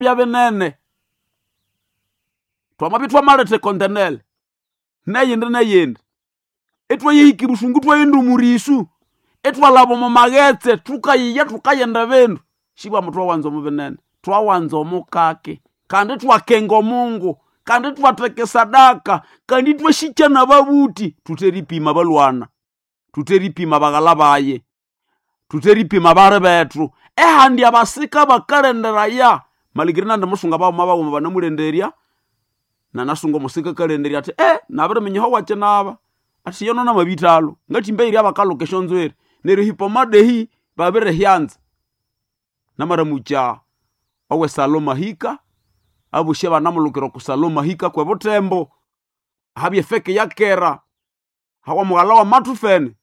bya binene twamabitwa malete kontenele neyindi etwa yihiki busungu twayindu murisu etwa labo mu magetse tukayiya tukayenda bindu shibwa mutwa wanzo mu binene twawanzo mukake kandi twakengo Mungu kandi twateke sadaka kandi twashikya nababuti tuteripima balwana tuteripima bagalabaye tuteripima bare bethu ehandi abasika bakalendera ya maligirina ndamusunga bawo mabawo banamulenderia na nasungo musika kalenderia ati nabere menyeho wache naba ati yono na mabitalo ngati mbeiri abakalocation zwere neri hipomade hi babere hyanza namara mucha owe Saloma hika abusheba namulukiro ku Saloma hika kwe butembo habye feke yakera hawa mugala wa matufene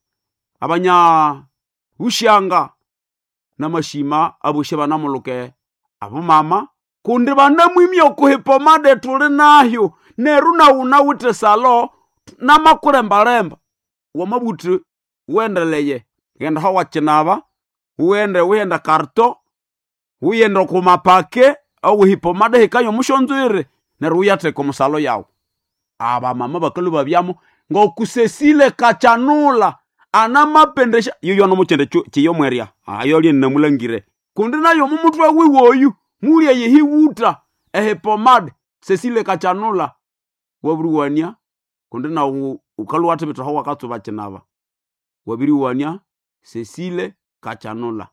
abanya ushanga namashima abusheba namuluke abo mama kundi banamwimi okuhipomade tuli nahyo neruna unawite salo namakurembalemba wamabuti uendeleye genda hawa chinaba uenda karto uyenda kumapake au hipomade hikayo mushonzwire neruyate kumusalo yawo aba mama bakalu babyamo ngokusesile kachanula anamapendesha yoyo no muchende chiyo mweria ayo lye namulangire kundi nayo mumutwe wiwoyu muliye yehiwuta ehipomade sesile kachanula wabruwania kundi na ukalu wate bito hawa katso bachenaba wabiriwania sesile kachanula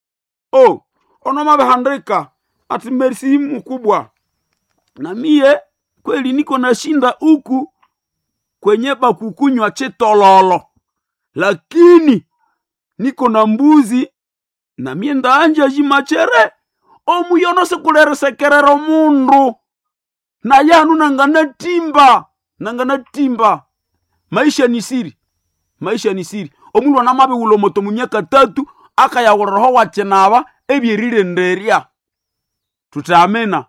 ono mabehandika ati merci mkubwa na mie kweli niko nashinda huku kwenye bakukunywa chitololo lakini niko na mbuzi na mie ndaanja jimachere omuyono sekulere sekerero mundu na yanu nangana timba maisha ni siri omundu anamabe ulomoto mu myaka 3 akayaworoho wachenaba ebyerirenderiya tutamena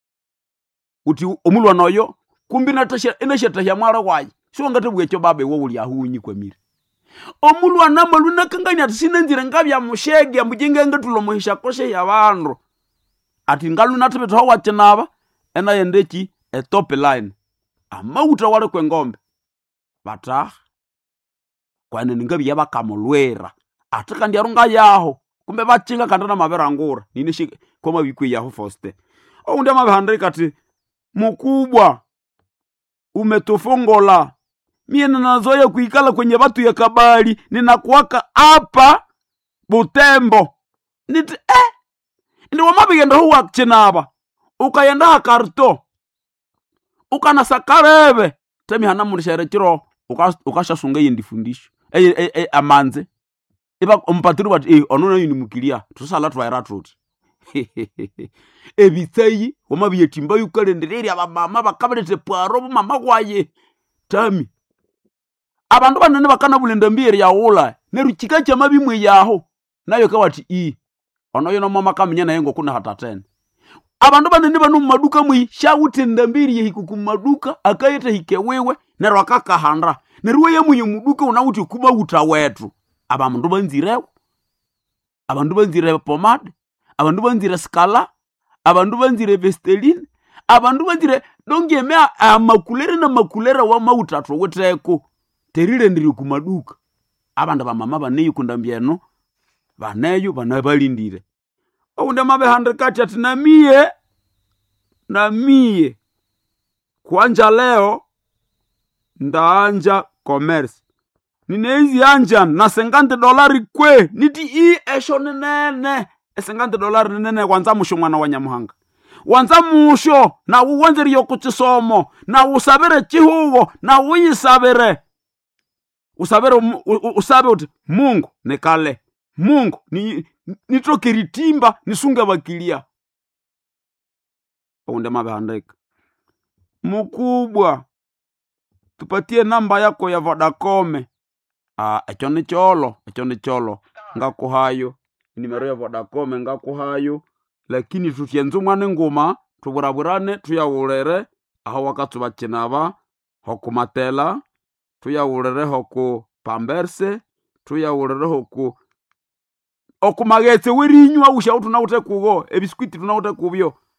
uti omulwa noyo kumbi natasha inashatahya mwara wayi sio ngate bwecho babe wo uli ahunyi kwemire omulwa namalu nakanganya tisinenzire ngabya mushege mujinga ngatulo muhisha koshe yabandu ati ngalu natebetho wachenaba ena yendeki top line amauta wale kwengombe bata kwane ningabi yabakamulwera atika ndiarunga yaho kumbe bachinga kandana maberangura nini koma bikwe yaho foste ndia mabehandika ati mukubwa umetofongola mie ninazoea kuikala kwenye batu ya kabali ninakuwaka hapa Butembo niti ndi wamabigenda huwa chenaba ukayenda karto ukana sakarebe temi hana murishere chiro ukashasunga yindifundisho amanze iba umpatiru bati onona yini mukilia tusala twaira trot ebitsayi wamabiye timba yukalendereri abamama bakabelete pwaro mama kwaye tami abandu banene bakana bulenda mbiri ya ula nerukika cha mabimwe yaho nayo kawati ono no mama kaminya na yengo kuna hata 10 abandu banene banu maduka mwi shawutenda mbiri yehikuku maduka akayete hikewewe nero akakahanda neruwe yemuye muduka unawuti kuba uta wetu abandu banzire pomade abandu banzire skala abandu banzire Vaseline abandu banzire dongemea amakulere na makulera wa mautatu weteko terire ndiri kumaduka abandu bamama baneyo kundambyeno baneyo banabalindire ounda mabehandikati ati na mie kwanja leo ndaanja commerce ninezi anja na $50 kwe niti esho nene $50 nene kwanza musho mwana wa Nyamuhanga wanza musho na uwanzeri yokuchisomo na usabere chihugo na uyisabere usabe uti Mungu nekale Mungu nitokiritimba nisunga bakilia onde mabehandika mukubwa tupatie namba yako ya Vodacom echo ni cholo ngakuhayo nimero ya Vodacom ngakuhayo lakini tutyenzu mwana ngoma tuburaburane tuyawulere aho wakatu bakinaba hokumatela tuyawulere hoku Pamberse tuyawulere hoku okumagetse werinywa usha tunawute kugo ebiskwiti tunawute kubyo